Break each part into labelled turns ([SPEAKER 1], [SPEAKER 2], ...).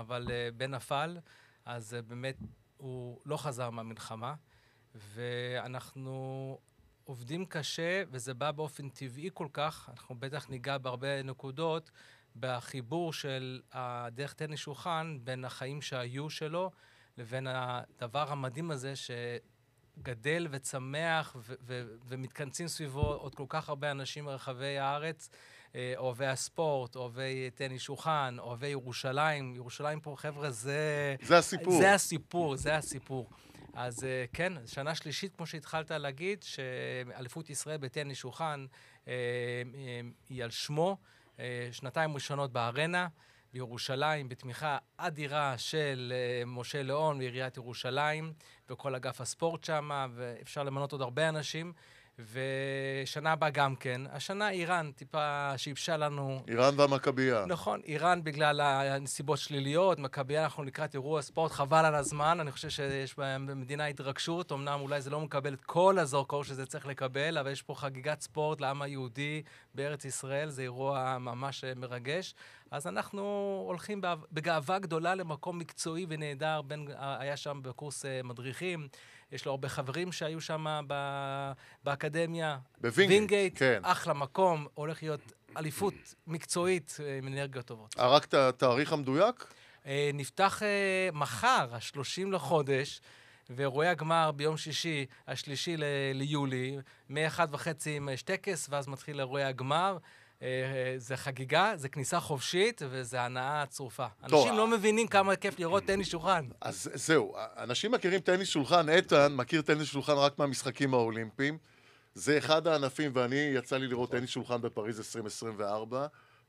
[SPEAKER 1] אבל בן נפל, אז באמת הוא לא חזר מהמלחמה, ואנחנו עובדים קשה, וזה בא באופן טבעי כל כך, אנחנו בטח ניגע בהרבה נקודות, בחיבור של הדרך טניס שולחן, בין החיים שהיו שלו, לבין הדבר המדהים הזה שגדל וצמח ומתכנסים סביבו עוד כל כך הרבה אנשים ברחבי הארץ, אוהבי הספורט, אוהבי טניס שולחן, אוהבי ירושלים. ירושלים פה, חבר'ה, זה
[SPEAKER 2] הסיפור.
[SPEAKER 1] זה הסיפור. אז כן, שנה שלישית, כמו שהתחלת להגיד, שאליפות ישראל בטניס שולחן היא על שמו, שנתיים ראשונות בארנה, בירושלים, בתמיכה אדירה של משה ליאון ועיריית ירושלים, וכל אגף הספורט שם, ואפשר למנות עוד הרבה אנשים, ושנה הבאה גם כן. השנה איראן טיפה שיבשה לנו.
[SPEAKER 2] איראן והמכבייה.
[SPEAKER 1] נכון, איראן בגלל הנסיבות שליליות, מכבייה אנחנו לקראת אירוע ספורט, חבל על הזמן, אני חושב שיש במדינה התרגשות, אמנם אולי זה לא מקבל את כל הזרקור שזה צריך לקבל, אבל יש פה חגיגת ספורט לעם היהודי בארץ ישראל, זה אירוע ממש מרגש. אז אנחנו הולכים בגאווה גדולה למקום מקצועי ונהדר, היה שם בקורס מדריכים, יש לו הרבה חברים שהיו שם באקדמיה.
[SPEAKER 2] בווינגייט, כן.
[SPEAKER 1] אחלה מקום, הולך להיות אליפות מקצועית עם אנרגיות טובות.
[SPEAKER 2] רק את התאריך המדויק?
[SPEAKER 1] נפתח מחר, ה-30 לחודש, ואירועי הגמר ביום שישי, השלישי ליולי, מ-1:30 עם טקס, ואז מתחיל אירועי הגמר. זה חגיגה, זה כניסה חופשית, וזה הנאה צרופה. אנשים לא מבינים כמה כיף לראות טניס שולחן.
[SPEAKER 2] אז זהו, אנשים מכירים טניס שולחן, איתן מכיר טניס שולחן רק מהמשחקים האולימפיים. זה אחד הענפים, ואני יצא לי לראות טניס שולחן בפריז 2024.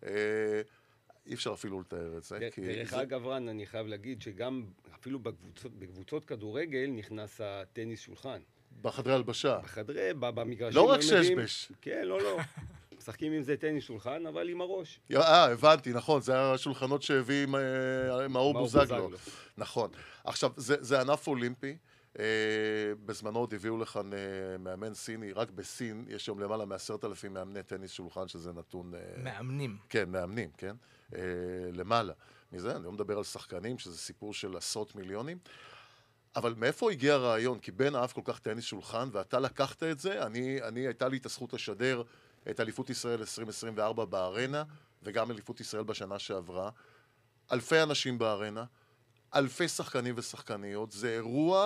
[SPEAKER 2] אי אפשר אפילו לתאר את זה.
[SPEAKER 3] דרך אגב, רן, אני חייב להגיד שגם אפילו בקבוצות כדורגל נכנס הטניס שולחן.
[SPEAKER 2] בחדרי הלבשה.
[SPEAKER 3] במגרשים.
[SPEAKER 2] לא רק ששבש.
[SPEAKER 3] כן, לא. משחקים עם זה טניס שולחן, אבל עם הראש.
[SPEAKER 2] הבנתי, נכון, זה השולחנות שהביא מאור בוזגלו. נכון. עכשיו, זה ענף אולימפי. בזמנו עוד הביאו לכאן מאמן סיני, רק בסין יש היום למעלה מ10,000 מאמני טניס שולחן, שזה נתון...
[SPEAKER 1] מאמנים.
[SPEAKER 2] כן, מאמנים, כן. למעלה. מזה, אני לא מדבר על שחקנים, שזה סיפור של עשרות מיליונים. אבל מאיפה הגיע הרעיון? כי בן אהב כל כך טניס שולחן, ואתה לקחת את זה, הייתה לי את הזכות לשדר את אליפות ישראל 2024 בארנה, וגם אליפות ישראל בשנה שעברה. אלפי אנשים בארנה, אלפי שחקנים ושחקניות, זה אירוע,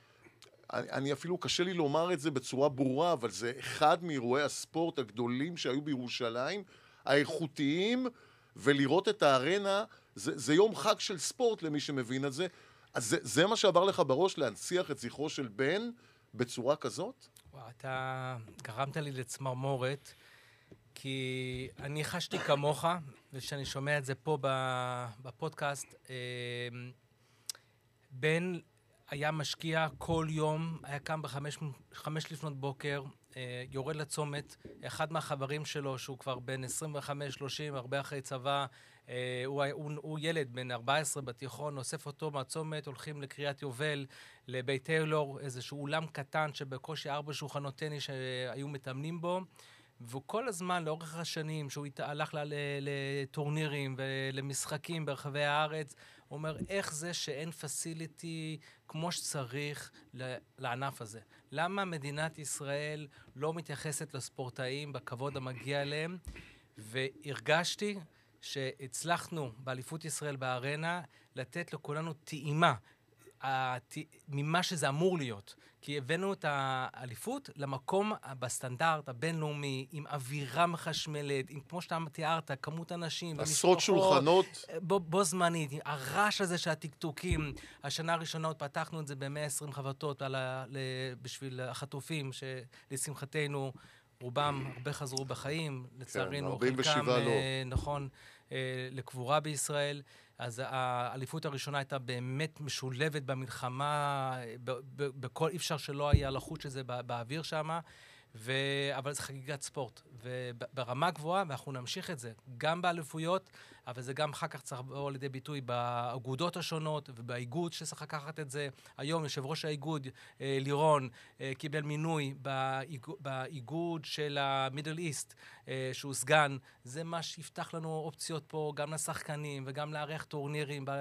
[SPEAKER 2] אני אפילו קשה לי לומר את זה בצורה ברורה, אבל זה אחד מאירועי הספורט הגדולים שהיו בירושלים, האיכותיים, ולראות את הארנה, זה יום חג של ספורט למי שמבין את זה. אז זה מה שעבר לך בראש, להנציח את זכרו של בן בצורה כזאת?
[SPEAKER 1] וואו, אתה גרמת לי לצמרמורת, כי אני חשתי כמוך, ושאני שומע את זה פה בפודקאסט, בן היה משקיע כל יום, היה קם ב5 לפנות בוקר, יורד לצומת, אחד מהחברים שלו, שהוא כבר בין 25-30, הרבה אחרי צבא, הוא ילד בן 14 בתיכון, אוסף אותו מהצומת, הולכים לקריית יובל, לבית טיילור, איזשהו אולם קטן שבקושי 4 שולחנות טניס שהיו מתאמנים בו, וכל הזמן, לאורך השנים, שהוא הלך לטורנירים ולמשחקים ברחבי הארץ, הוא אומר, איך זה שאין פסיליטי כמו שצריך לענף הזה? למה מדינת ישראל לא מתייחסת לספורטאים בכבוד המגיע להם? והרגשתי שהצלחנו באליפות ישראל בארנה לתת לכולנו טעימה ממה שזה אמור להיות. כי הבאנו את האליפות למקום בסטנדרט הבינלאומי, עם אווירה מחשמלת, עם, כמו שאתה תיארת, כמות אנשים,
[SPEAKER 2] עשרות שולחנות.
[SPEAKER 1] בו זמנית, הרעש הזה של הטקטוקים. השנה הראשונה עוד פתחנו את זה ב-120 חבטות בשביל החטופים, שלשמחתנו רובם הרבה חזרו בחיים, לצערנו, חלקם, נכון, לקבורה בישראל. אז האליפות הראשונה הייתה באמת משולבת במלחמה, בכל אי אפשר שלא היה לחוץ שזה באוויר שם, אבל זה חגיגת ספורט, וברמה גבוהה, ואנחנו נמשיך את זה, גם באליפויות, אבל זה גם אחר כך צריך לבוא לידי ביטוי באגודות השונות, ובאיגוד שצריך לקחת את זה. היום יושב ראש האיגוד, לירון, קיבל מינוי באיגוד של המידל איסט, שהוא סגן. זה מה שיפתח לנו אופציות פה, גם לשחקנים, וגם לארח טורנירים